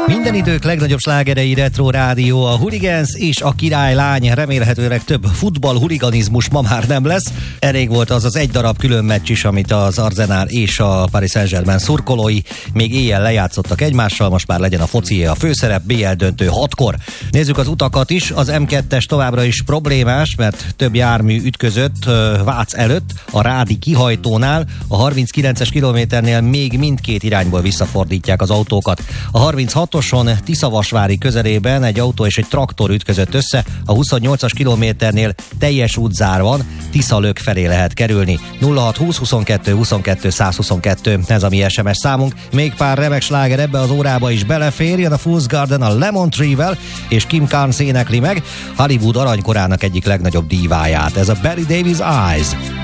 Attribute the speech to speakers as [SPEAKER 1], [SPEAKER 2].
[SPEAKER 1] Minden idők legnagyobb slágerei Retro Rádió, a Hooligans és a Királylány. Remélhetőleg több futball-huliganizmus ma már nem lesz. Elég volt az egy darab külön meccs is, amit az Arsenal és a Paris Saint-Germain szurkolói még éjjel lejátszottak egymással, most már legyen a focié a főszerep, BL döntő 6-kor. Nézzük az utakat is, az M2-es továbbra is problémás, mert több jármű ütközött Vác előtt, a Rádi kihajtónál, a 39-es kilométernél még mindkét irányból visszafordítják az autókat. A 36-oson Tiszavasvári közelében egy autó és egy traktor ütközött össze, a 28-as kilométernél teljes útzár van, Tiszalök felé lehet kerülni. 0620 22 22 122, ez a mi SMS számunk. Még pár remek sláger ebbe az órába is belefér, jön a Fool's Garden a Lemon Tree-vel, és Kim Carnes énekli meg Hollywood aranykorának egyik legnagyobb díváját. Ez a Betty Davis Eyes.